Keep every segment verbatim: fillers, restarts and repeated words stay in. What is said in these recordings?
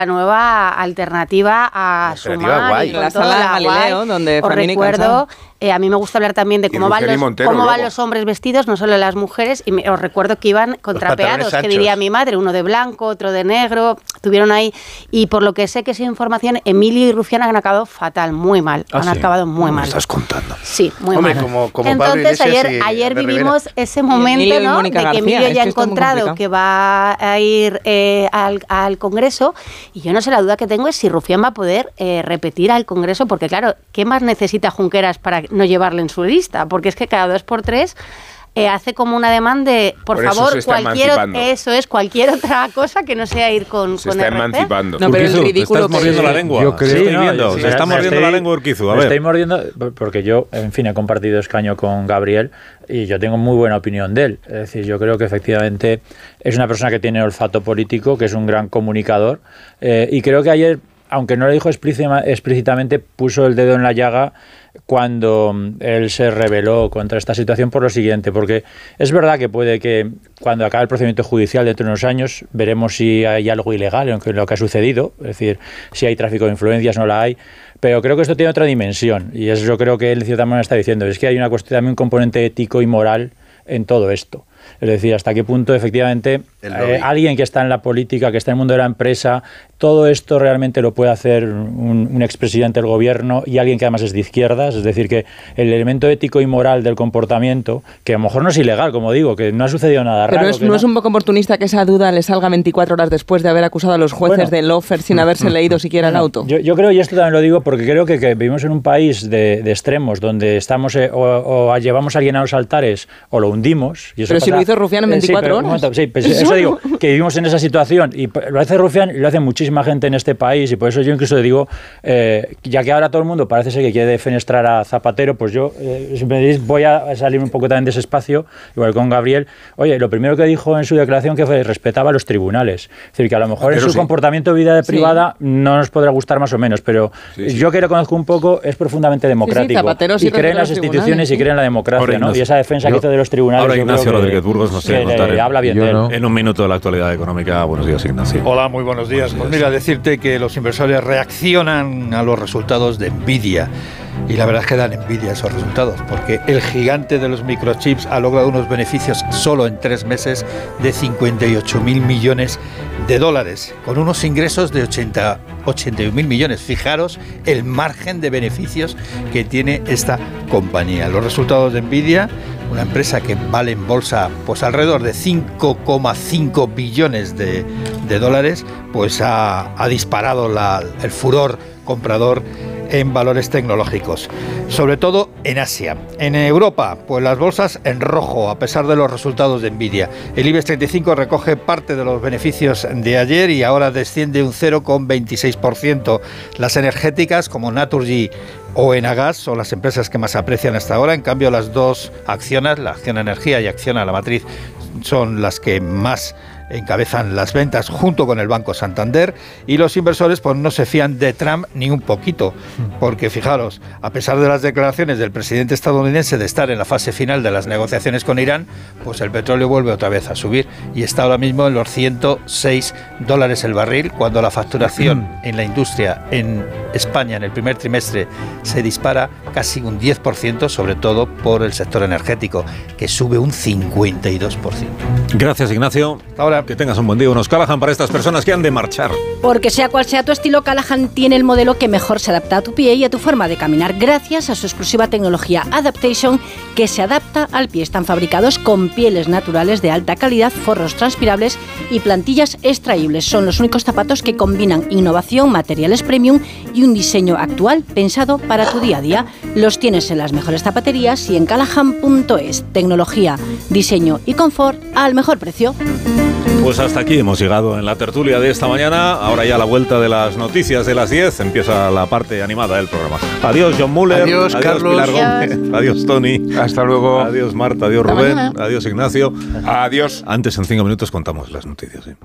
la nueva alternativa a Sumar y con la todo sala la Galileo, guay. donde Os Fermín y recuerdo, eh, a mí me gusta hablar también de cómo, van los, Montero, cómo van luego. los hombres vestidos, no solo las mujeres, y me, os recuerdo que iban contrapeados, que diría mi madre, uno de blanco, otro de negro, tuvieron ahí, y por lo que sé que esa información, Emilio y Rufián han acabado fatal, muy mal, ¿Ah, han sí? acabado muy ¿Me mal. estás contando? Sí, muy Hombre, mal. como, como Entonces Pablo ayer, Iglesias y ayer Albert vivimos Rivera. ese momento, ¿no? De que García, Emilio es ya ha que esto es muy encontrado complicado. que va a ir eh, al, al Congreso, y yo no sé, la duda que tengo es si Rufián va a poder eh, repetir al Congreso, porque claro, ¿qué más necesita Junqueras para no llevarle en su lista? Porque es que cada dos por tres eh, hace como una demanda de, por, Por eso favor, se está cualquier emancipando. eso es cualquier otra cosa que no sea ir con Se con está R C. emancipando. No, pero el Urquizu, ridículo te estás mordiendo que- la lengua. Yo creo- Sí, Estoy no, viendo. se Me- está me mordiendo estoy- la lengua, Urquizu. A Me ver. estoy mordiendo porque yo, en fin, he compartido escaño con Gabriel y yo tengo muy buena opinión de él. Es decir, yo creo que efectivamente es una persona que tiene olfato político, que es un gran comunicador, eh, y creo que ayer, aunque no lo dijo explícita- explícitamente, puso el dedo en la llaga cuando él se rebeló contra esta situación por lo siguiente, porque es verdad que puede que cuando acabe el procedimiento judicial dentro de unos años veremos si hay algo ilegal en lo que ha sucedido, es decir, si hay tráfico de influencias, no la hay, pero creo que esto tiene otra dimensión y eso yo creo que él de cierta manera está diciendo, es que hay una cuestión, también un componente ético y moral en todo esto. Es decir, hasta qué punto efectivamente eh, alguien que está en la política, que está en el mundo de la empresa, todo esto realmente lo puede hacer un, un expresidente del gobierno y alguien que además es de izquierdas. Es decir, que el elemento ético y moral del comportamiento, que a lo mejor no es ilegal, como digo, que no ha sucedido nada Pero raro. es, que no es un poco oportunista que esa duda le salga veinticuatro horas después de haber acusado a los jueces Bueno. de lofer sin haberse leído siquiera el auto. Yo, yo creo, y esto también lo digo, porque creo que, que vivimos en un país de, de extremos donde estamos eh, o, o llevamos a alguien a los altares o lo hundimos. Y eso Pero si pasa- lo hizo Rufián en Eh, sí, veinticuatro pero, un horas. momento, sí, pues eso digo, que vivimos en esa situación y lo hace Rufián y lo hace muchísima gente en este país y por eso yo incluso digo, eh, ya que ahora todo el mundo parece ser que quiere defenestrar a Zapatero, pues yo, eh, si me decís, voy a salir un poco también de ese espacio, igual con Gabriel. Oye, lo primero que dijo en su declaración que fue respetaba a los tribunales. Es decir, que a lo mejor Pero en su sí. comportamiento de vida Sí. privada no nos podrá gustar más o menos, pero Sí, sí. yo que lo conozco un poco es profundamente democrático Zapatero sí y cree en respeta las los instituciones tribunales, y cree en la democracia, Ahora, ¿no? Ignacio, Y esa defensa yo- que hizo de los tribunales. ahora yo creo Ignacio que- Rodríguez Burgos nos que tiene que contar le en- habla bien yo de él. no. En un minuto de la actualidad económica. Buenos días, Ignacio. Hola, muy buenos días. Pues mira, decirte que los inversores reaccionan a los resultados de Nvidia. Y la verdad es que dan envidia esos resultados, porque el gigante de los microchips ha logrado unos beneficios solo en tres meses de cincuenta y ocho mil millones de dólares, con unos ingresos de ochenta, ochenta y un mil millones. Fijaros el margen de beneficios que tiene esta compañía. Los resultados de Nvidia, una empresa que vale en bolsa pues alrededor de cinco coma cinco billones de, de dólares, pues ha, ha disparado la, el furor comprador en valores tecnológicos, sobre todo en Asia. En Europa, pues las bolsas en rojo, a pesar de los resultados de Nvidia. El IBEX treinta y cinco recoge parte de los beneficios de ayer y ahora desciende un cero coma veintiséis por ciento. Las energéticas, como Naturgy o Enagas, son las empresas que más aprecian hasta ahora. En cambio, las dos acciones, la acción energía y acción a la matriz, son las que más encabezan las ventas junto con el Banco Santander, y los inversores pues no se fían de Trump ni un poquito, porque fijaros, a pesar de las declaraciones del presidente estadounidense de estar en la fase final de las negociaciones con Irán, pues el petróleo vuelve otra vez a subir y está ahora mismo en los ciento seis dólares el barril, cuando la facturación en la industria en España en el primer trimestre se dispara casi un diez por ciento, sobre todo por el sector energético, que sube un cincuenta y dos por ciento. Gracias, Ignacio. Ahora, que tengas un buen día. Unos Callahan para estas personas que han de marchar. Porque sea cual sea tu estilo, Callahan tiene el modelo que mejor se adapta a tu pie y a tu forma de caminar gracias a su exclusiva tecnología Adaptation, que se adapta al pie. Están fabricados con pieles naturales de alta calidad, forros transpirables y plantillas extraíbles. Son los únicos zapatos que combinan innovación, materiales premium y un diseño actual pensado para tu día a día. Los tienes en las mejores zapaterías y en callahan punto es. Tecnología, diseño y confort al mejor precio. Pues hasta aquí hemos llegado en la tertulia de esta mañana. Ahora ya a la vuelta de las noticias de las diez empieza la parte animada del programa. Adiós, John Muller. Adiós, Carlos. Pilar Gómez. Adiós, Tony. Hasta luego. Adiós, Marta. Adiós, Hasta Rubén. mañana. Adiós, Ignacio. Adiós. Antes, en cinco minutos, contamos las noticias. ¿Sí?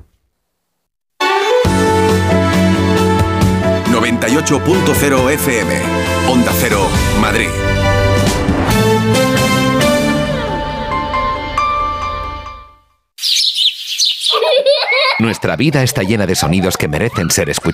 noventa y ocho punto cero F M. Onda Cero, Madrid. Nuestra vida está llena de sonidos que merecen ser escuchados.